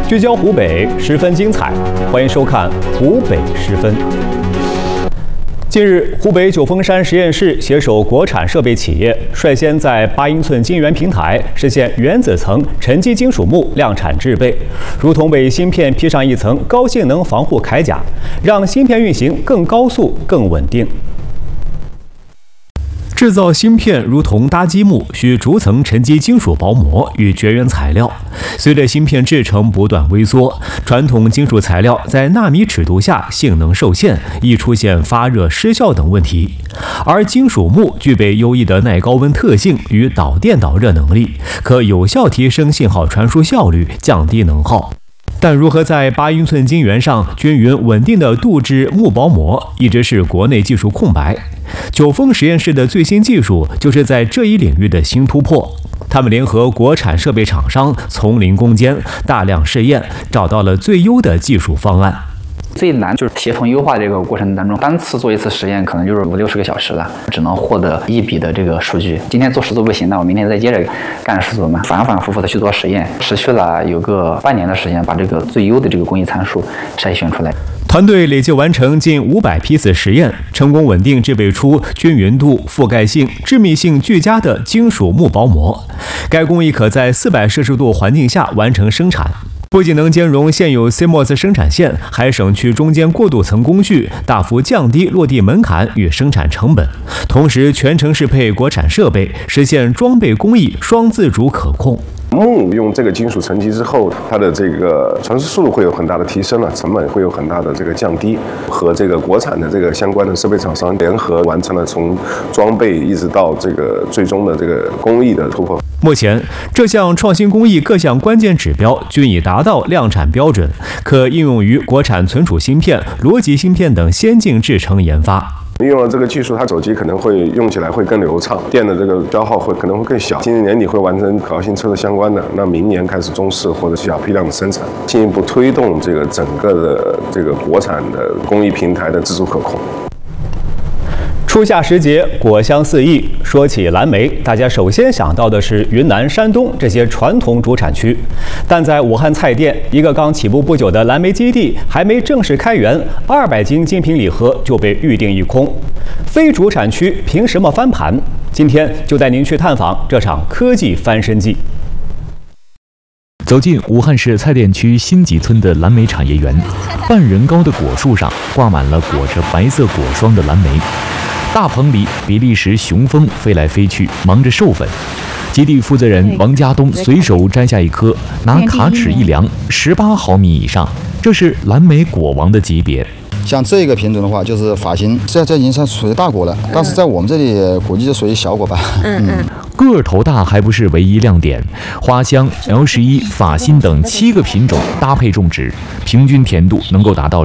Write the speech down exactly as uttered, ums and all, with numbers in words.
聚焦湖北，十分精彩。欢迎收看《湖北十分》。近日，湖北九峰山实验室携手国产设备企业，率先在八英寸晶圆平台实现原子层沉积金属幕量产制备，如同为芯片披上一层高性能防护铠甲，让芯片运行更高速、更稳定。 制造芯片如同搭积木，需逐层沉积金属薄膜与绝缘材料。随着芯片制程不断微缩，传统金属材料在纳米尺度下性能受限，易出现发热、失效等问题。而金属幕具备优异的耐高温特性与导电导热能力，可有效提升信号传输效率，降低能耗。 但如何在八英寸晶圆上均匀稳定地镀制幕薄膜，一直是国内技术空白。九峰实验室的最新技术就是在这一领域的新突破。他们联合国产设备厂商，从零攻坚，大量试验，找到了最优的技术方案。 最难就是协同优化这个过程当中，单次做一次实验可能就是五六十个小时了，只能获得一笔的这个数据。今天做十组不行，那我明天再接着干十组嘛，反反复复的去做实验，持续了有个半年的时间，把这个最优的这个工艺参数筛选出来。 团队累计完成近五百批次实验，成功稳定制备出均匀度、覆盖性、致密性俱佳的金属幕薄膜。该工艺可在四百摄氏度环境下完成生产。 不仅能兼容现有 C M O S 生产线，还省去中间过渡层工序，大幅降低落地门槛与生产成本。同时，全程适配国产设备，实现装备工艺双自主可控。 幕用这个金属沉积之后，它的这个传输速度会有很大的提升了，成本会有很大的这个降低，和这个国产的这个相关的设备厂商联合完成了从装备一直到这个最终的这个工艺的突破。 目前，这项创新工艺各项关键指标均已达到量产标准，可应用于国产存储芯片、逻辑芯片等先进制程研发。 运用了这个技术，它手机可能会用起来会更流畅，电的这个消耗会可能会更小。今年年底会完成可靠性测试相关的，那明年开始中试或者小批量的生产，进一步推动这个整个的这个国产的工艺平台的自主可控。 初夏时节，果香四溢。说起蓝莓，大家首先想到的是云南、山东这些传统主产区。但在武汉菜店，一个刚起步不久的蓝莓基地还没正式开园，二百斤精品礼盒就被预定一空。非主产区凭什么翻盘？今天就带您去探访这场科技翻身记。 走进武汉市蔡甸区新集村的蓝莓产业园，半人高的果树上挂满了裹着白色果霜的蓝莓。大棚里，比利时雄蜂飞来飞去，忙着授粉。基地负责人王家东随手摘下一颗，拿卡尺一量，十八毫米以上，这是蓝莓果王的级别。 像这个品种的话，就是发型，这这已经算属于大果了，但是在我们这里估计就属于小果吧。嗯嗯。 个儿头大还不是唯一亮点，花香、L 十一、法心等七个品种搭配种植，平均甜度能够达到